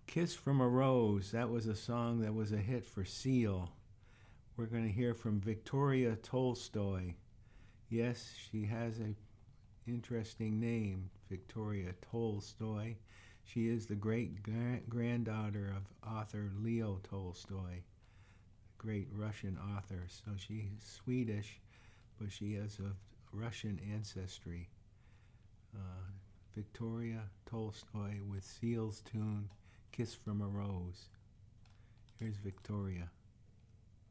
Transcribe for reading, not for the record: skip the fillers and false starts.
Kiss from a Rose, that was a song that was a hit for Seal. We're going to hear from Victoria Tolstoy. Yes, she has a interesting name, Victoria Tolstoy. She is the great granddaughter of author Leo Tolstoy, great Russian author. So she's Swedish, but she has a Russian ancestry. Uh, Victoria Tolstoy with Seal's tune Kiss from a Rose. Here's Victoria.